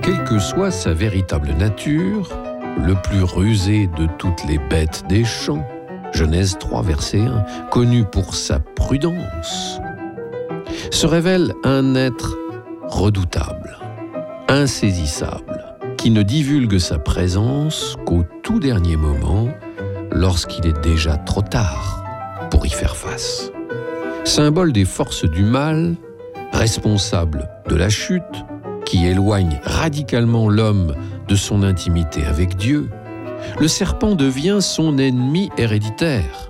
Quelle que soit sa véritable nature, le plus rusé de toutes les bêtes des champs, Genèse 3, verset 1, connu pour sa prudence, se révèle un être redoutable, insaisissable, qui ne divulgue sa présence qu'au tout dernier moment, lorsqu'il est déjà trop tard pour y faire face. Symbole des forces du mal, responsable de la chute, qui éloigne radicalement l'homme de son intimité avec Dieu, le serpent devient son ennemi héréditaire.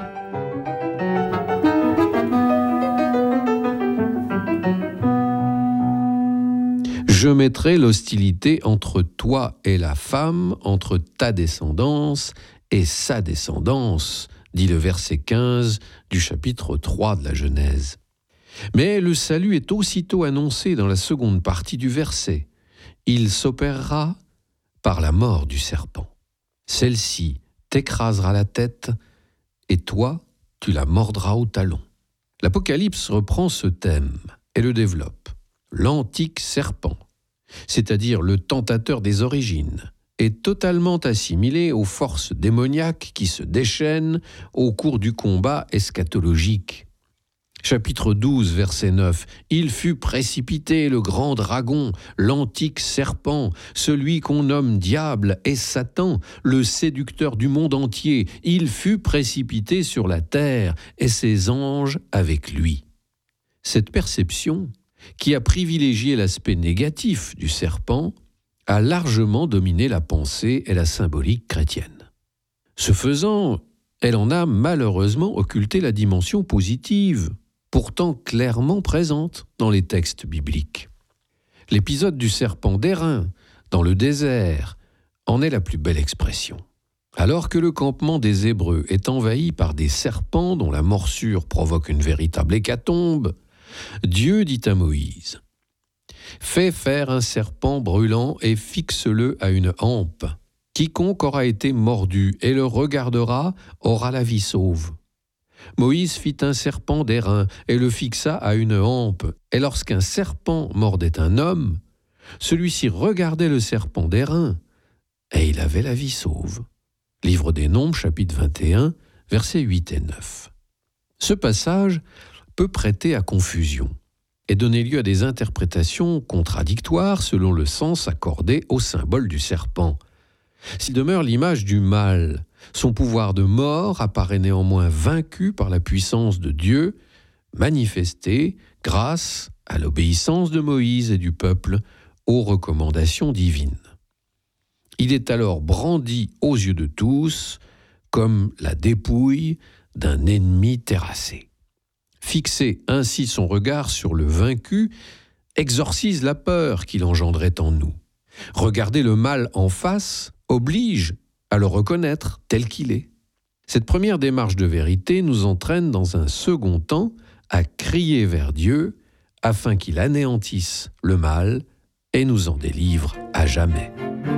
Je mettrai l'hostilité entre toi et la femme, entre ta descendance et sa descendance, dit le verset 15 du chapitre 3 de la Genèse. Mais le salut est aussitôt annoncé dans la seconde partie du verset. Il s'opérera par la mort du serpent. Celle-ci t'écrasera la tête et toi, tu la mordras au talon. L'Apocalypse reprend ce thème et le développe. L'antique serpent, c'est-à-dire le tentateur des origines, est totalement assimilé aux forces démoniaques qui se déchaînent au cours du combat eschatologique. Chapitre 12, verset 9. « Il fut précipité, le grand dragon, l'antique serpent, celui qu'on nomme diable et Satan, le séducteur du monde entier. Il fut précipité sur la terre et ses anges avec lui. » Cette perception, qui a privilégié l'aspect négatif du serpent, a largement dominé la pensée et la symbolique chrétienne. Ce faisant, elle en a malheureusement occulté la dimension positive, pourtant clairement présente dans les textes bibliques. L'épisode du serpent d'airain, dans le désert, en est la plus belle expression. Alors que le campement des Hébreux est envahi par des serpents dont la morsure provoque une véritable hécatombe, Dieu dit à Moïse : « Fais faire un serpent brûlant et fixe-le à une hampe. Quiconque aura été mordu et le regardera aura la vie sauve. » Moïse fit un serpent d'airain et le fixa à une hampe. Et lorsqu'un serpent mordait un homme, celui-ci regardait le serpent d'airain et il avait la vie sauve. Livre des Nombres, chapitre 21, versets 8 et 9. Ce passage peut prêter à confusion et donner lieu à des interprétations contradictoires selon le sens accordé au symbole du serpent. S'il demeure l'image du mal, son pouvoir de mort apparaît néanmoins vaincu par la puissance de Dieu, manifestée grâce à l'obéissance de Moïse et du peuple aux recommandations divines. Il est alors brandi aux yeux de tous comme la dépouille d'un ennemi terrassé. Fixer ainsi son regard sur le vaincu exorcise la peur qu'il engendrait en nous. Regarder le mal en face oblige à le reconnaître tel qu'il est. Cette première démarche de vérité nous entraîne dans un second temps à crier vers Dieu afin qu'il anéantisse le mal et nous en délivre à jamais.